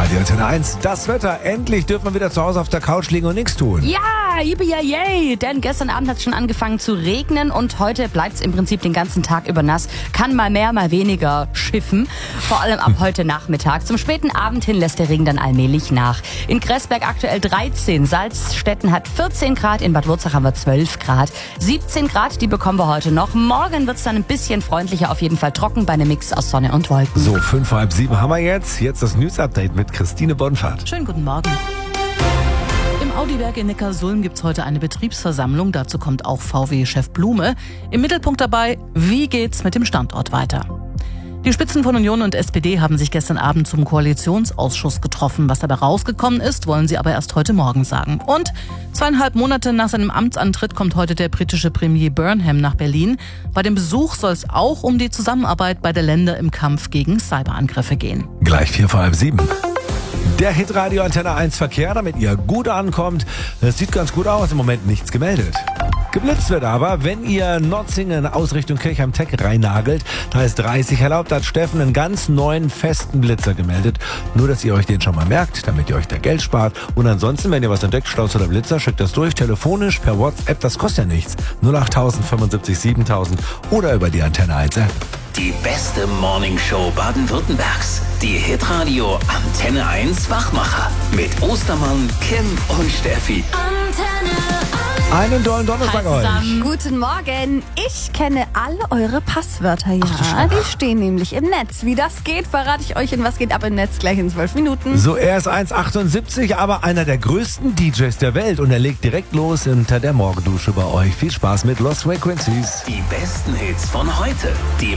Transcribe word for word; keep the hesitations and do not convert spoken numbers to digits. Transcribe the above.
Radio Antenne eins. Das Wetter. Endlich dürfen wir wieder zu Hause auf der Couch liegen und nichts tun. Ja, yippie yay, denn gestern Abend hat es schon angefangen zu regnen und heute bleibt es im Prinzip den ganzen Tag über nass. Kann mal mehr, mal weniger schiffen. Vor allem ab heute Nachmittag. Zum späten Abend hin lässt der Regen dann allmählich nach. In Gräßberg aktuell dreizehn, Salzstetten hat vierzehn Grad, in Bad Wurzach haben wir zwölf Grad. siebzehn Grad, die bekommen wir heute noch. Morgen wird es dann ein bisschen freundlicher, auf jeden Fall trocken bei einem Mix aus Sonne und Wolken. So, fünf vor halb sieben haben wir jetzt. Jetzt das News-Update mit Christine Bonfahrt. Schönen guten Morgen. Im Audi-Werk in Neckarsulm gibt es heute eine Betriebsversammlung. Dazu kommt auch V W-Chef Blume. Im Mittelpunkt dabei, wie geht's mit dem Standort weiter? Die Spitzen von Union und S P D haben sich gestern Abend zum Koalitionsausschuss getroffen. Was dabei rausgekommen ist, wollen sie aber erst heute Morgen sagen. Und zweieinhalb Monate nach seinem Amtsantritt kommt heute der britische Premier Burnham nach Berlin. Bei dem Besuch soll es auch um die Zusammenarbeit beider Länder im Kampf gegen Cyberangriffe gehen. Gleich vier vor halb sieben. Der Hitradio Antenne eins Verkehr, damit ihr gut ankommt. Es sieht ganz gut aus, im Moment nichts gemeldet. Geblitzt wird aber, wenn ihr Notzingen aus Richtung Kirchheim-Tech reinnagelt. Da ist dreißig erlaubt, hat Steffen einen ganz neuen festen Blitzer gemeldet. Nur, dass ihr euch den schon mal merkt, damit ihr euch da Geld spart. Und ansonsten, wenn ihr was entdeckt, Staus oder Blitzer, schickt das durch, telefonisch, per WhatsApp, das kostet ja nichts. null acht tausend fünfundsiebzig siebentausend oder über die Antenne eins App. Die beste Morningshow Baden-Württembergs. Die Hitradio Antenne eins Wachmacher. Mit Ostermann, Kim und Steffi. Einen tollen Donnerstag euch. Guten Morgen. Ich kenne alle eure Passwörter, ja. Ach, die stehen nämlich im Netz. Wie das geht, verrate ich euch in Was geht ab im Netz gleich in zwölf Minuten. So, er ist eins achtundsiebzig, aber einer der größten D Js der Welt. Und er legt direkt los hinter der Morgendusche bei euch. Viel Spaß mit Lost Frequencies. Die besten Hits von heute. Die